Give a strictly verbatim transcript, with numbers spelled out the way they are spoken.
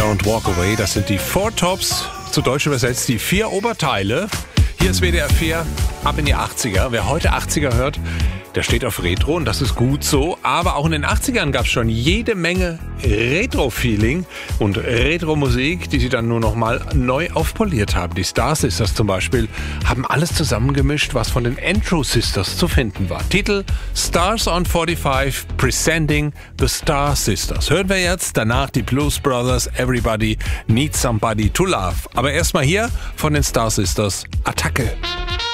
Don't Walk Away. Das sind die Four Tops, zu Deutsch übersetzt die vier Oberteile. Hier ist W D R vier, ab in die achtziger. Wer heute achtziger hört, der steht auf Retro und das ist gut so. Aber auch in den achtzigern gab es schon jede Menge Retro-Feeling und Retro-Musik, die sie dann nur noch mal neu aufpoliert haben. Die Star Sisters zum Beispiel haben alles zusammengemischt, was von den Entro Sisters zu finden war. Titel Stars on forty-five, Presenting the Star Sisters. Hören wir jetzt, danach die Blues Brothers, Everybody Needs Somebody to Love. Aber erstmal hier von den Star Sisters, Attacke.